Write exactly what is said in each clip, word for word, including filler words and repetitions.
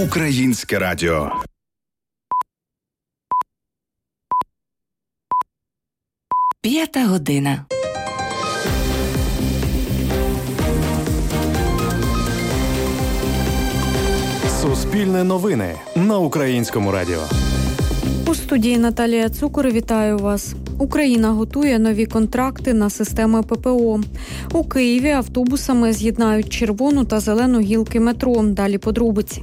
Українське радіо. П'ята година. Суспільне новини на Українському радіо. У студії Наталія Цукор, вітаю вас. Україна готує нові контракти на системи ППО. У Києві автобусами з'єднають червону та зелену гілки метро. Далі подробиці.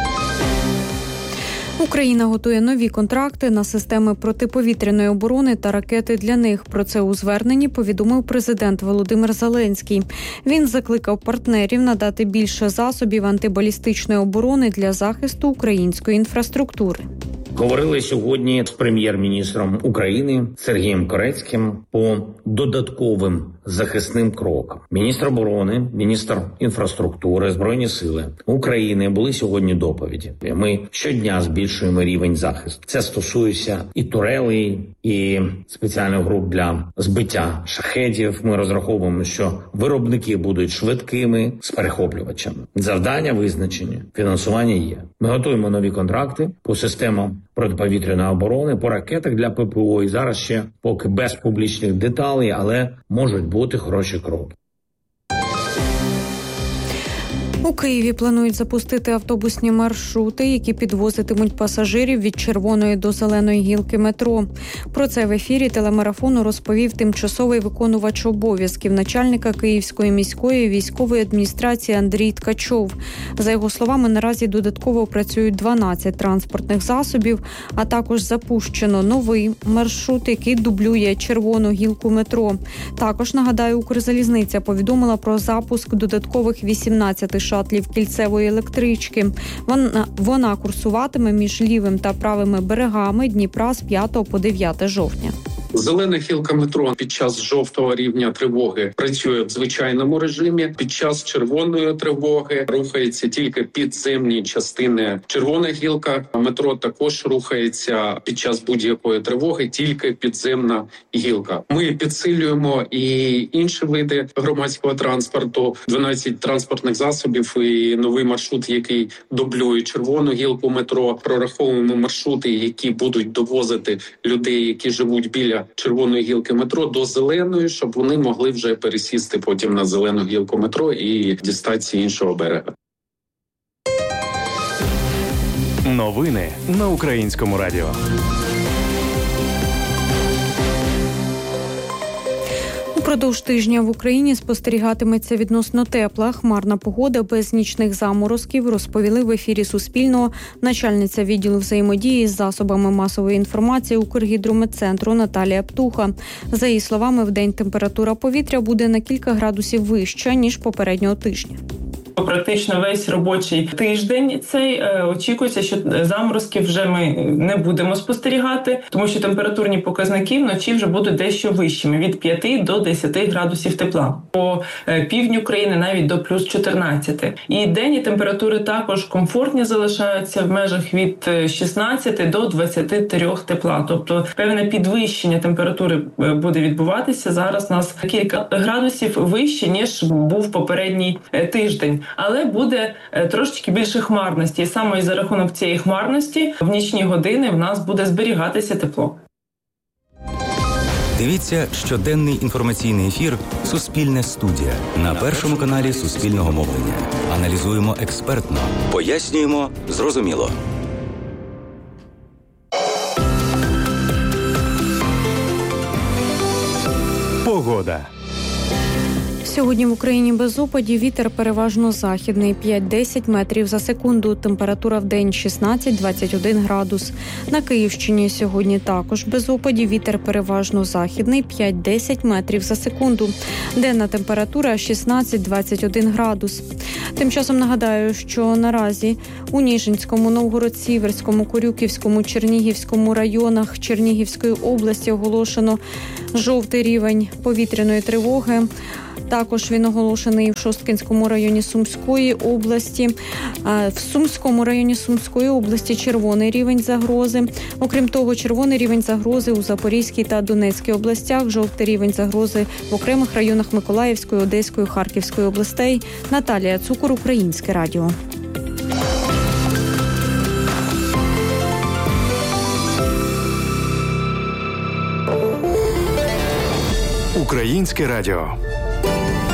Україна готує нові контракти на системи протиповітряної оборони та ракети для них. Про це у зверненні повідомив президент Володимир Зеленський. Він закликав партнерів надати більше засобів антибалістичної оборони для захисту української інфраструктури. Говорили сьогодні з прем'єр-міністром України Сергієм Корецьким по додатковим захисним крокам. Міністр оборони, міністр інфраструктури, Збройні сили України були сьогодні доповіді. Ми щодня збільшуємо рівень захисту. Це стосується і турелей, і спеціальних груп для збиття шахедів. Ми розраховуємо, що виробники будуть швидкими з перехоплювачами. Завдання визначені, фінансування є. Ми готуємо нові контракти по системам протиповітряної оборони, по ракетах для ППО. І зараз ще поки без публічних деталей, але можуть бути хороші кроки. У Києві планують запустити автобусні маршрути, які підвозитимуть пасажирів від червоної до зеленої гілки метро. Про це в ефірі телемарафону розповів тимчасовий виконувач обов'язків начальника Київської міської військової адміністрації Андрій Ткачов. За його словами, наразі додатково працюють дванадцять транспортних засобів, а також запущено новий маршрут, який дублює червону гілку метро. Також, нагадаю, Укрзалізниця повідомила про запуск додаткових вісімнадцяти шатлів кільцевої електрички. Вона, вона курсуватиме між лівим та правими берегами Дніпра з п'ятого по дев'яте жовтня. Зелена гілка метро під час жовтого рівня тривоги працює в звичайному режимі. Під час червоної тривоги рухається тільки підземні частини. Червона гілка метро також рухається під час будь-якої тривоги, тільки підземна гілка. Ми підсилюємо і інші види громадського транспорту, дванадцять транспортних засобів і новий маршрут, який дублює червону гілку метро. Прораховуємо маршрути, які будуть довозити людей, які живуть біля червоної гілки метро, до зеленої, щоб вони могли вже пересісти потім на зелену гілку метро і дістатися іншого берега. Новини на Українському радіо. Упродовж тижня в Україні спостерігатиметься відносно тепла, хмарна погода без нічних заморозків, розповіли в ефірі Суспільного начальниця відділу взаємодії з засобами масової інформації Укргідрометцентру Наталія Птуха. За її словами, вдень температура повітря буде на кілька градусів вища, ніж попереднього тижня. Практично весь робочий тиждень цей е, очікується, що заморозків вже ми не будемо спостерігати, тому що температурні показники вночі вже будуть дещо вищими – від п'яти до десяти градусів тепла. По е, півдню країни навіть до плюс чотирнадцяти. І денні температури також комфортні залишаються в межах від шістнадцяти до двадцяти трьох тепла. Тобто певне підвищення температури буде відбуватися. Зараз у нас кілька градусів вище, ніж був попередній тиждень. Але буде трошечки більше хмарності. І саме за рахунок цієї хмарності в нічні години в нас буде зберігатися тепло. Дивіться щоденний інформаційний ефір «Суспільне студія» на Першому каналі Суспільного мовлення. Аналізуємо експертно, пояснюємо зрозуміло. Погода. Сьогодні в Україні без опадів, вітер переважно західний п'ять-десять метрів за секунду, температура в день шістнадцять-двадцять один градус. На Київщині сьогодні також без опадів, вітер переважно західний п'ять-десять метрів за секунду. Денна температура шістнадцять-двадцять один градус. Тим часом нагадаю, що наразі у Ніжинському, Новгород-Сіверському, Корюківському, Чернігівському районах Чернігівської області оголошено жовтий рівень повітряної тривоги. Також він оголошений в Шосткинському районі Сумської області. В Сумському районі Сумської області червоний рівень загрози. Окрім того, червоний рівень загрози у Запорізькій та Донецькій областях, жовтий рівень загрози в окремих районах Миколаївської, Одеської, Харківської областей. Наталія Цукор, Українське радіо. Українське радіо.